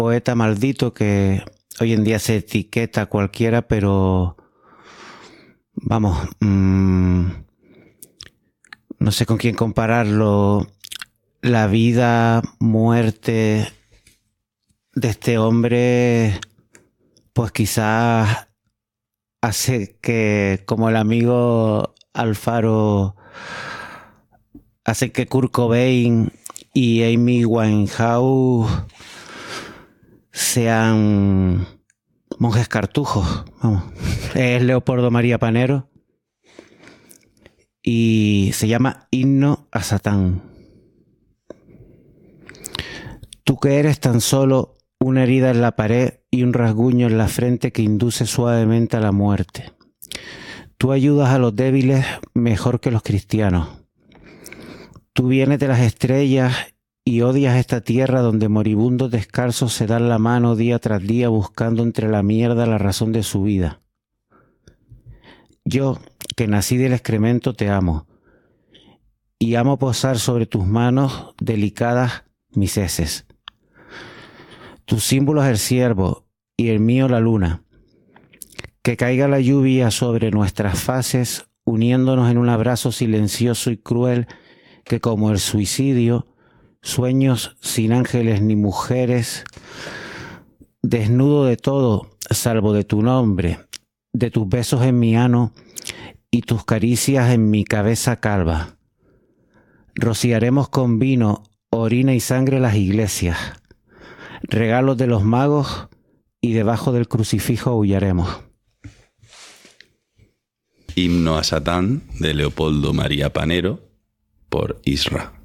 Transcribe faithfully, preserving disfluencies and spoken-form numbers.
poeta maldito que hoy en día se etiqueta a cualquiera, pero vamos, mmm, no sé con quién compararlo. La vida, muerte de este hombre, pues quizás hace que, como el amigo Alfaro, hace que Kurt Cobain y Amy Winehouse sean monjes cartujos. Vamos. Es Leopoldo María Panero y se llama Himno a Satán. Tú que eres tan solo una herida en la pared y un rasguño en la frente que induce suavemente a la muerte. Tú ayudas a los débiles mejor que los cristianos. Tú vienes de las estrellas y odias esta tierra donde moribundos descalzos se dan la mano día tras día buscando entre la mierda la razón de su vida. Yo, que nací del excremento, te amo, y amo posar sobre tus manos delicadas mis heces. Tu símbolo es el ciervo y el mío la luna. Que caiga la lluvia sobre nuestras faces, uniéndonos en un abrazo silencioso y cruel que, como el suicidio, sueños sin ángeles ni mujeres, desnudo de todo salvo de tu nombre, de tus besos en mi ano y tus caricias en mi cabeza calva. Rociaremos con vino, orina y sangre las iglesias, regalos de los magos, y debajo del crucifijo aullaremos. Himno a Satán, de Leopoldo María Panero, por Isra.